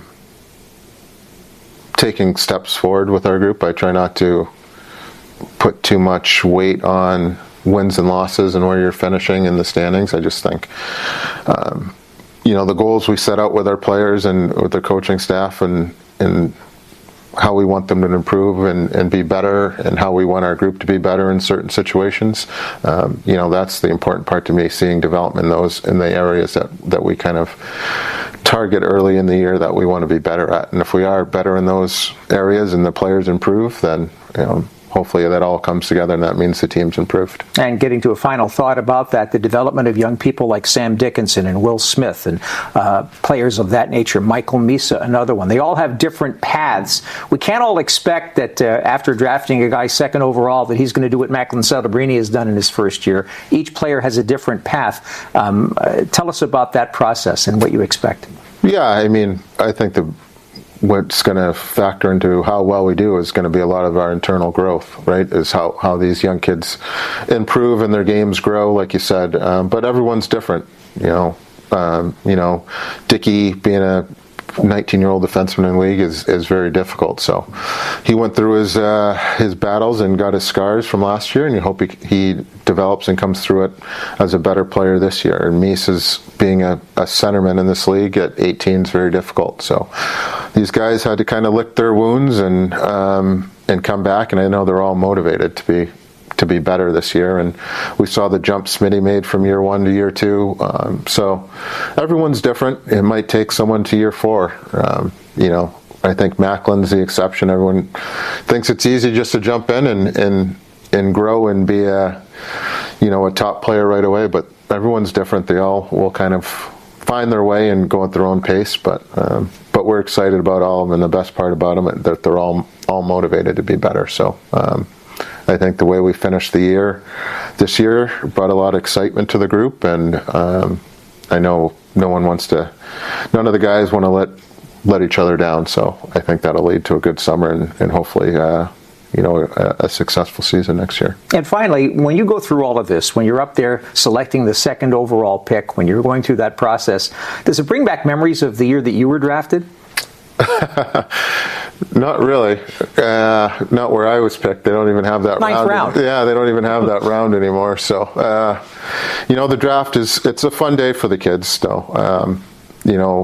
taking steps forward with our group. I try not to put too much weight on wins and losses and where you're finishing in the standings. I just think, the goals we set out with our players and with the coaching staff and how we want them to improve and be better, and how we want our group to be better in certain situations. That's the important part to me, seeing development in the areas that we kind of target early in the year that we want to be better at. And if we are better in those areas and the players improve, then hopefully that all comes together, and that means the team's improved. And getting to a final thought about that, the development of young people like Sam Dickinson and Will Smith and players of that nature, Michael Misa, another one. They all have different paths. We can't all expect that after drafting a guy second overall that he's going to do what Macklin Celebrini has done in his first year. Each player has a different path. Tell us about that process and what you expect. Yeah, I think what's going to factor into how well we do is going to be a lot of our internal growth, right? Is how these young kids improve and their games grow, like you said. But everyone's different, Dickey being a 19-year-old defenseman in the league is very difficult. So he went through his battles and got his scars from last year, and you hope he develops and comes through it as a better player this year. And Misa's being a centerman in this league at 18 is very difficult. So these guys had to kind of lick their wounds and come back, and I know they're all motivated to be better this year. And we saw the jump Smitty made from year 1 to year 2. So everyone's different. It might take someone to year 4. I think Macklin's the exception. Everyone thinks it's easy just to jump in and grow and be a top player right away, but everyone's different. They all will kind of find their way and go at their own pace, but we're excited about all of them, and the best part about them is that they're all motivated to be better. So I think the way we finished the year this year brought a lot of excitement to the group, and I know none of the guys want to let each other down. So I think that'll lead to a good summer and hopefully a successful season next year. And finally, when you go through all of this, when you're up there selecting the second overall pick, when you're going through that process, does it bring back memories of the year that you were drafted? Not really. Not where I was picked. They don't even have that round. Yeah, they don't even have that round anymore. So, the draft it's a fun day for the kids, though.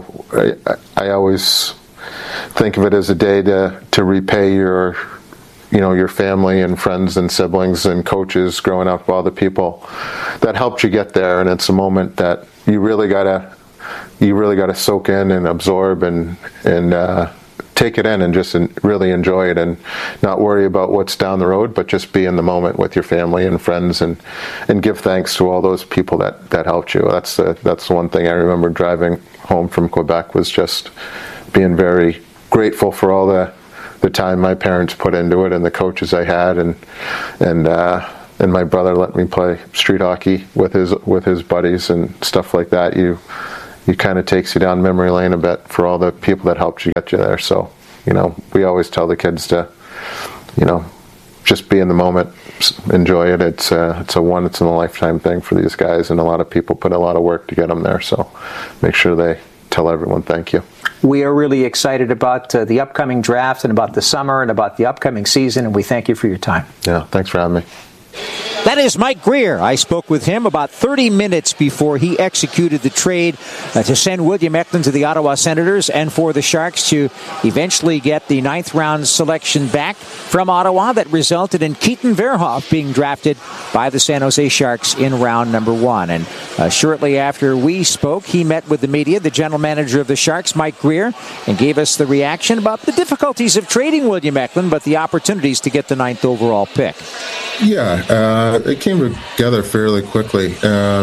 I always think of it as a day to repay your your family and friends and siblings and coaches growing up, all the people that helped you get there. And it's a moment that you really gotta soak in and absorb and take it in and just really enjoy it and not worry about what's down the road, but just be in the moment with your family and friends and give thanks to all those people that helped you. That's the one thing I remember driving home from Quebec, was just being very grateful for all the time my parents put into it and the coaches I had, and my brother let me play street hockey with his buddies and stuff like that. It kind of takes you down memory lane a bit for all the people that helped you get you there. So, we always tell the kids to, just be in the moment, enjoy it. It's a once in a lifetime thing for these guys, and a lot of people put a lot of work to get them there. So make sure they tell everyone thank you. We are really excited about the upcoming draft and about the summer and about the upcoming season, and we thank you for your time. Yeah, thanks for having me. That is Mike Grier. I spoke with him about 30 minutes before he executed the trade to send William Eklund to the Ottawa Senators and for the Sharks to eventually get the 9th round selection back from Ottawa that resulted in Keaton Verhoff being drafted by the San Jose Sharks in round number 1. And shortly after we spoke, he met with the media, the general manager of the Sharks, Mike Grier, and gave us the reaction about the difficulties of trading William Eklund, but the opportunities to get the 9th overall pick. Yeah, it came together fairly quickly.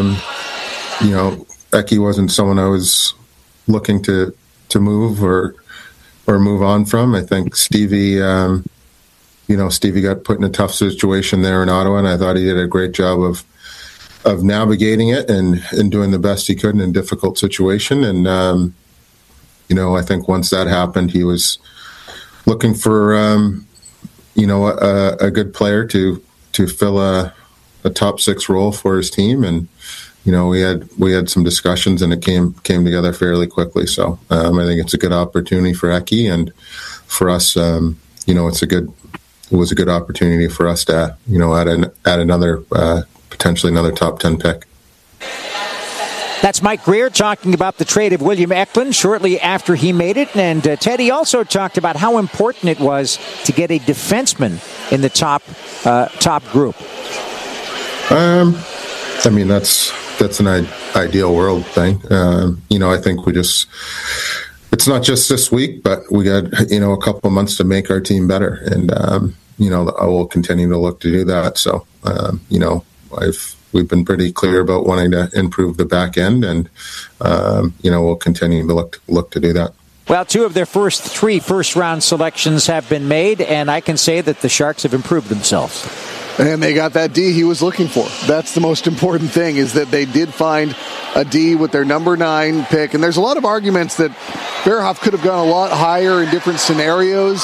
Eki wasn't someone I was looking to move or move on from. I think Stevie got put in a tough situation there in Ottawa, and I thought he did a great job of navigating it and doing the best he could in a difficult situation. And I think once that happened, he was looking for a good player to fill a top 6 role for his team, and we had some discussions, and it came together fairly quickly. So I think it's a good opportunity for Eki, and for us, it was a good opportunity for us to add another potentially another top 10 pick. That's Mike Grier talking about the trade of William Eklund shortly after he made it. And Teddy also talked about how important it was to get a defenseman in the top group. That's an ideal world thing. I think it's not just this week, but we got, a couple of months to make our team better. And, I will continue to look to do that. So, we've been pretty clear about wanting to improve the back end, and we'll continue to look to do that. Well, 2 of their first 3 first-round selections have been made, and I can say that the Sharks have improved themselves. And they got that D he was looking for. That's the most important thing, is that they did find a D with their number 9 pick. And there's a lot of arguments that Verhoff could have gone a lot higher in different scenarios.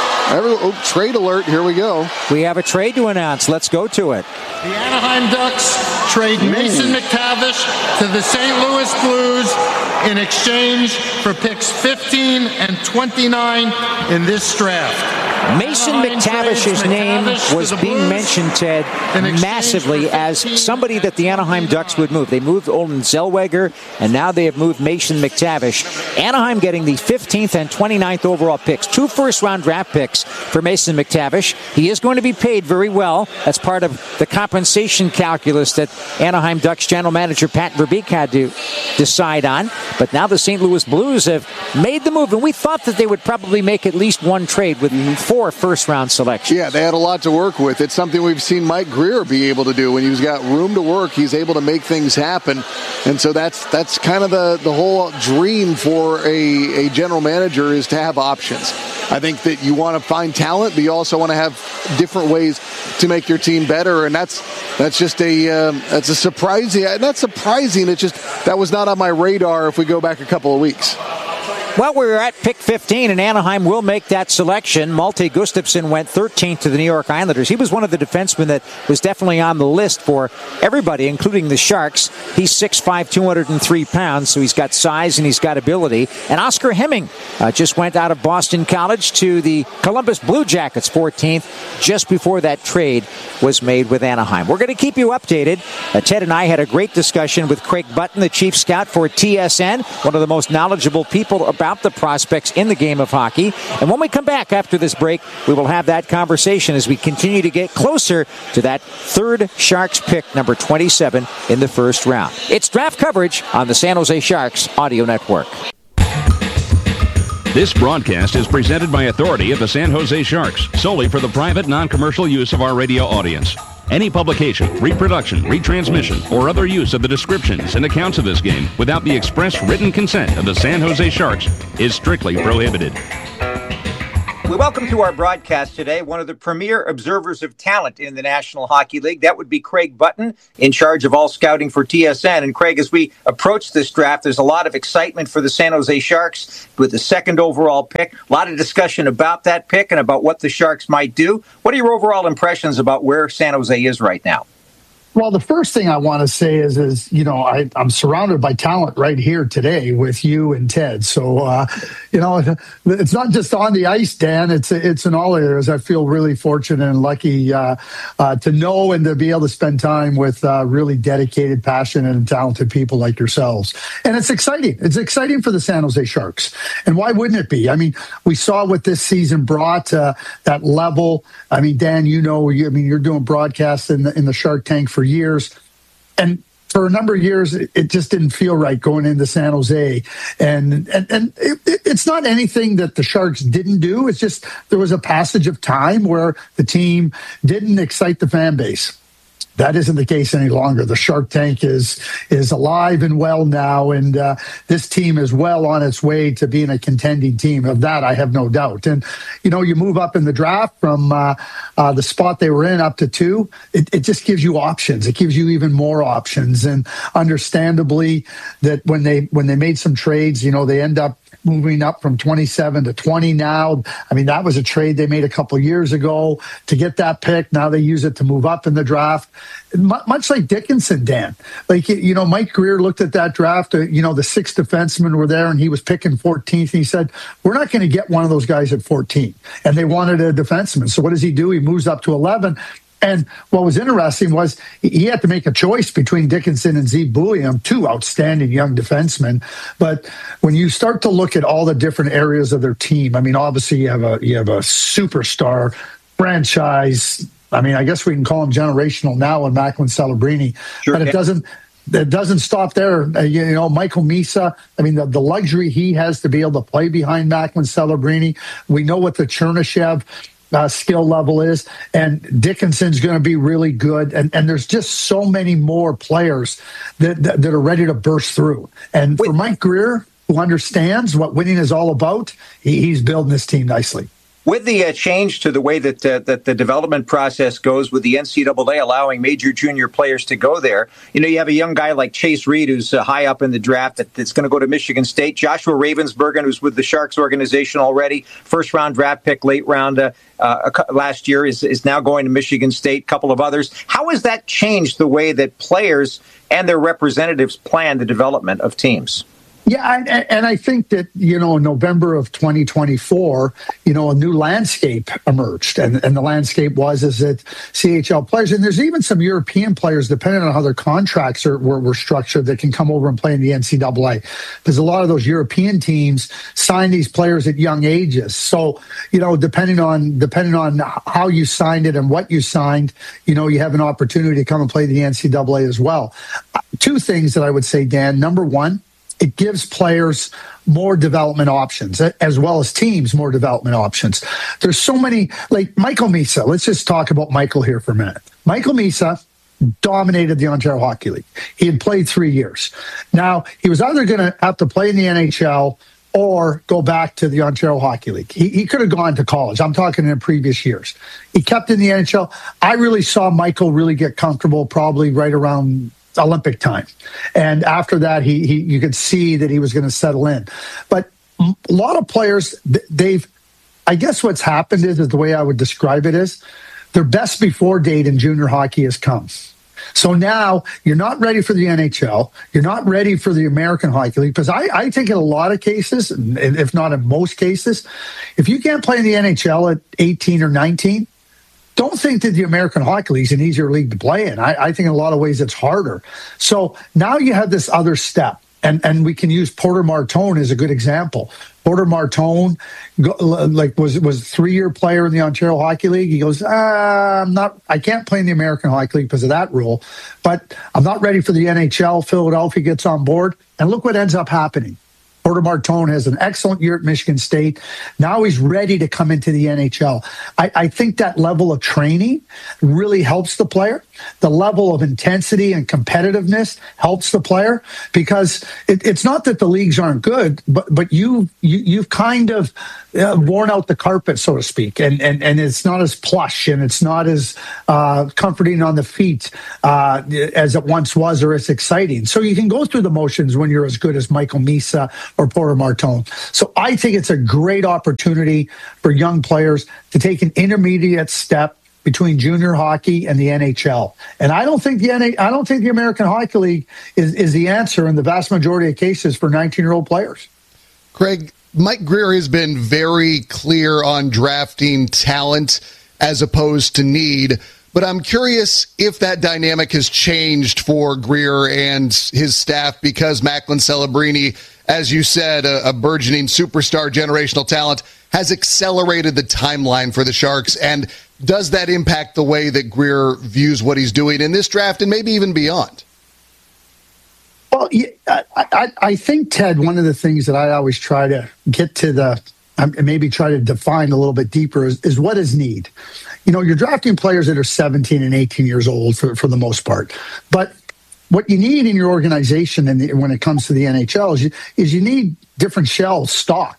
Trade alert, here we go. We have a trade to announce. Let's go to it. The Anaheim Ducks trade Mason McTavish to the St. Louis Blues in exchange for picks 15 and 29 in this draft. Mason McTavish's name was being mentioned, Ted, massively as somebody that the Anaheim Ducks would move. They moved Olen Zellweger, and now they have moved Mason McTavish. Anaheim getting the 15th and 29th overall picks. 2 first-round draft picks for Mason McTavish. He is going to be paid very well. That's part of the compensation calculus that Anaheim Ducks general manager Pat Verbeek had to decide on. But now the St. Louis Blues have made the move, and we thought that they would probably make at least one trade with 4 first-round selections. Yeah, they had a lot to work with. It's something we've seen Mike Grier be able to do. When he's got room to work, he's able to make things happen. And so that's kind of the whole dream for a general manager, is to have options. I think that you want to find talent, but you also want to have different ways to make your team better. And that's just that's a surprising. Not surprising. It's just that was not on my radar if we go back a couple of weeks. Well, we're at pick 15, and Anaheim will make that selection. Malte Gustafsson went 13th to the New York Islanders. He was one of the defensemen that was definitely on the list for everybody, including the Sharks. He's 6'5", 203 pounds, so he's got size and he's got ability. And Oscar Hemming just went out of Boston College to the Columbus Blue Jackets, 14th, just before that trade was made with Anaheim. We're going to keep you updated. Ted and I had a great discussion with Craig Button, the chief scout for TSN, one of the most knowledgeable people about about the prospects in the game of hockey. And when we come back after this break, we will have that conversation as we continue to get closer to that third Sharks pick, number 27 in the first round. It's draft coverage on the San Jose Sharks Audio Network. This broadcast is presented by authority of the San Jose Sharks, solely for the private, non-commercial use of our radio audience. Any publication, reproduction, retransmission, or other use of the descriptions and accounts of this game without the express written consent of the San Jose Sharks is strictly prohibited. We welcome to our broadcast today one of the premier observers of talent in the National Hockey League. That would be Craig Button, in charge of all scouting for TSN. And Craig, as we approach this draft, there's a lot of excitement for the San Jose Sharks with the second overall pick. A lot of discussion about that pick and about what the Sharks might do. What are your overall impressions about where San Jose is right now? Well, the first thing I want to say is you know, I'm surrounded by talent right here today with you and Ted. So, you know, it's not just on the ice, Dan. It's in all areas. I feel really fortunate and lucky to know and to be able to spend time with really dedicated, passionate, and talented people like yourselves. And it's exciting. It's exciting for the San Jose Sharks. And why wouldn't it be? I mean, we saw what this season brought, that level. I mean, Dan, you know, you're doing broadcasts in the Shark Tank for years, and for a number of years it just didn't feel right going into San Jose, and it's not anything that the Sharks didn't do. It's just there was a passage of time where the team didn't excite the fan base. That isn't the case any longer. The Shark Tank is alive and well now, and this team is well on its way to being a contending team. Of that, I have no doubt. And, you know, you move up in the draft from the spot they were in up to 2, it just gives you options. It gives you even more options. And understandably, that when they made some trades, you know, they end up moving up from 27 to 20 now. I mean, that was a trade they made a couple of years ago to get that pick. Now they use it to move up in the draft. Much like Dickinson, Dan. Like, you know, Mike Greer looked at that draft. You know, the 6 defensemen were there, and he was picking 14th. And he said, we're not going to get one of those guys at 14. And they wanted a defenseman. So what does he do? He moves up to 11. And what was interesting was he had to make a choice between Dickinson and Zeke Bulliam, 2 outstanding young defensemen. But when you start to look at all the different areas of their team, I mean, obviously you have a superstar franchise. I mean, I guess we can call him generational now in Macklin Celebrini, sure, but it doesn't stop there. You know, Michael Misa, I mean, the luxury he has to be able to play behind Macklin Celebrini. We know what the Chernishev skill level is, and Dickinson's going to be really good, and there's just so many more players that are ready to burst through. And for Mike Greer, who understands what winning is all about, he's building this team nicely. With the change to the way that the development process goes, with the NCAA allowing major junior players to go there, you know, you have a young guy like Chase Reed, who's high up in the draft, that's going to go to Michigan State. Joshua Ravensbergen, who's with the Sharks organization already, first-round draft pick, late round last year, is now going to Michigan State. A couple of others. How has that changed the way that players and their representatives plan the development of teams? Yeah, and I think that, you know, in November of 2024, you know, a new landscape emerged. And the landscape is that CHL players, and there's even some European players, depending on how their contracts were structured, that can come over and play in the NCAA. Because a lot of those European teams sign these players at young ages. So, you know, depending on how you signed it and what you signed, you know, you have an opportunity to come and play the NCAA as well. 2 things that I would say, Dan. Number one, it gives players more development options, as well as teams more development options. There's so many, like Michael Misa. Let's just talk about Michael here for a minute. Michael Misa dominated the Ontario Hockey League. He had played 3 years. Now, he was either going to have to play in the NHL or go back to the Ontario Hockey League. He could have gone to college. I'm talking in previous years. He kept in the NHL. I really saw Michael really get comfortable probably right around Olympic time. And after that, you could see that he was going to settle in. But a lot of players, I guess what's happened is the way I would describe it is their best before date in junior hockey has come. So now you're not ready for the NHL. You're not ready for the American Hockey League. Because I think in a lot of cases, if not in most cases, if you can't play in the NHL at 18 or 19, don't think that the American Hockey League is an easier league to play in. I think in a lot of ways it's harder. So now you have this other step And we can use Porter Martone as a good example. Porter Martone, was a 3-year player in the Ontario Hockey League. He goes, I can't play in the American Hockey League because of that rule, but I'm not ready for the NHL. Philadelphia gets on board, and look what ends up happening. Porter Martone has an excellent year at Michigan State. Now he's ready to come into the NHL. I think that level of training really helps the player. The level of intensity and competitiveness helps the player, because it's not that the leagues aren't good, but you've kind of worn out the carpet, so to speak, and it's not as plush and it's not as comforting on the feet as it once was, or as exciting. So you can go through the motions when you're as good as Michael Misa or Porter Martone. So I think it's a great opportunity for young players to take an intermediate step between junior hockey and the NHL. And I don't think the American Hockey League is the answer in the vast majority of cases for 19-year-old players. Craig, Mike Grier has been very clear on drafting talent as opposed to need, but I'm curious if that dynamic has changed for Grier and his staff, because Macklin Celebrini, as you said, a burgeoning superstar generational talent, has accelerated the timeline for the Sharks. And does that impact the way that Grier views what he's doing in this draft and maybe even beyond? Well, I think, Ted, one of the things that I always try to get to maybe try to define a little bit deeper is what is need. You're drafting players that are 17 and 18 years old for the most part. But what you need in your organization when it comes to the NHL is you need different shelves stocked.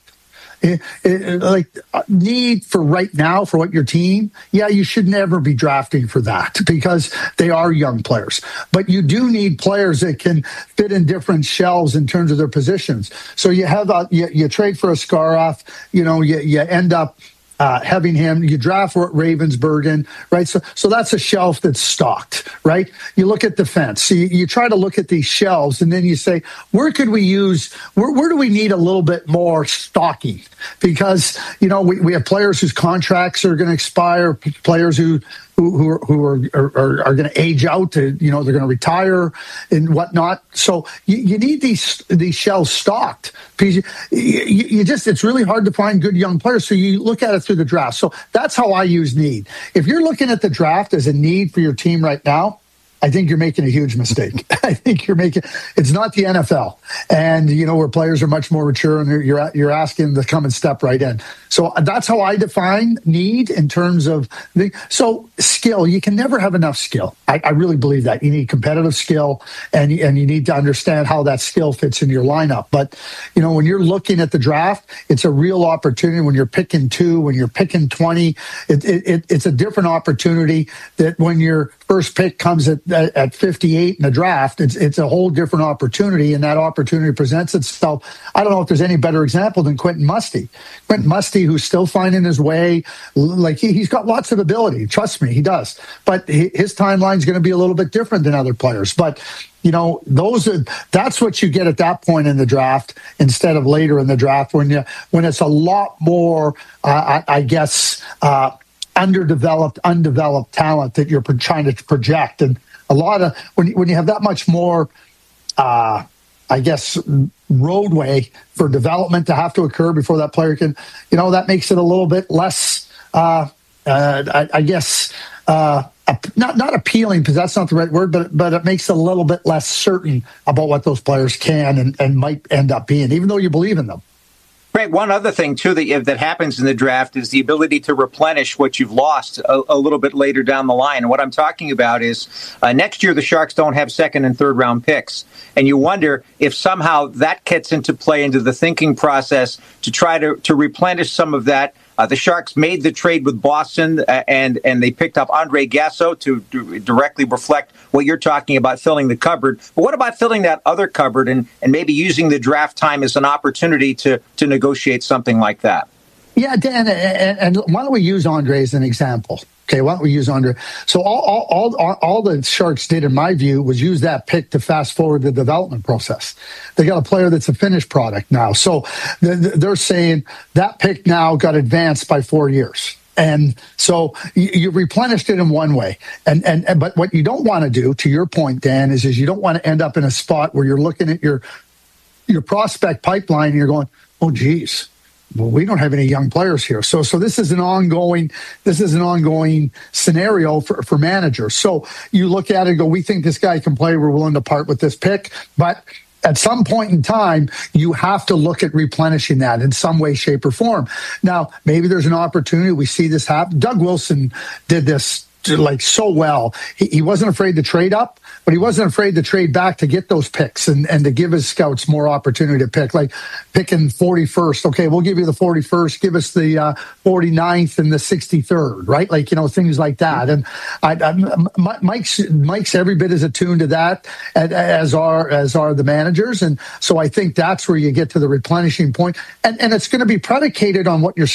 Need for right now for what your team, you should never be drafting for that, because they are young players. But you do need players that can fit in different shelves in terms of their positions. So you have you trade for a Askarov, you end up having him, you draft Ravensburgen, right? So that's a shelf that's stocked, right? You look at defense. So you try to look at these shelves, and then you say, where do we need a little bit more stocking? Because, we have players whose contracts are going to expire, players who are going to age out, they're going to retire and whatnot. So you need these shelves stocked, because it's really hard to find good young players. So you look at it through the draft. So that's how I use need. If you're looking at the draft as a need for your team right now, I think you're making a huge mistake. I think it's not the NFL, and where players are much more mature, and you're asking them to come and step right in. So that's how I define need in terms of skill. You can never have enough skill. I really believe that you need competitive skill, and you need to understand how that skill fits in your lineup. But when you're looking at the draft, it's a real opportunity. When you're picking 2, when you're picking 20, it's a different opportunity that when your first pick comes at 58 in the draft, it's a whole different opportunity, and that opportunity presents itself. I don't know if there's any better example than Quentin Musty. Quentin Musty, who's still finding his way, he's got lots of ability. Trust me, he does. But his timeline's going to be a little bit different than other players. But that's what you get at that point in the draft, instead of later in the draft when it's a lot more, undeveloped talent that you're trying to project. And a lot of when you have that much more, roadway for development to have to occur before that player can, that makes it a little bit less, not appealing, because that's not the right word, but it makes it a little bit less certain about what those players can and might end up being, even though you believe in them. Greg, one other thing, too, that happens in the draft is the ability to replenish what you've lost a little bit later down the line. And what I'm talking about is next year the Sharks don't have second and third round picks. And you wonder if somehow that gets into play into the thinking process to try to replenish some of that. The Sharks made the trade with Boston, and they picked up Andre Gasso to directly reflect what you're talking about, filling the cupboard. But what about filling that other cupboard and maybe using the draft time as an opportunity to negotiate something like that? Yeah, Dan, and why don't we use Andre as an example? Okay, why don't we use Andre? So all the Sharks did, in my view, was use that pick to fast forward the development process. They got a player that's a finished product now. So they're saying that pick now got advanced by 4 years. And so you replenished it in one way. But what you don't want to do, to your point, Dan, is you don't want to end up in a spot where you're looking at your your prospect pipeline, and you're going, oh, geez. Well, we don't have any young players here. So this is an ongoing scenario for managers. So you look at it and go, we think this guy can play. We're willing to part with this pick. But at some point in time, you have to look at replenishing that in some way, shape, or form. Now, maybe there's an opportunity. We see this happen. Doug Wilson did this like so well. He wasn't afraid to trade up, but he wasn't afraid to trade back to get those picks and to give his scouts more opportunity to pick, like picking 41st. Okay, we'll give you the 41st. Give us the 49th and the 63rd, right? Like, things like that. And Mike's every bit as attuned to that as are the managers. And so I think that's where you get to the replenishing point. And it's going to be predicated on what your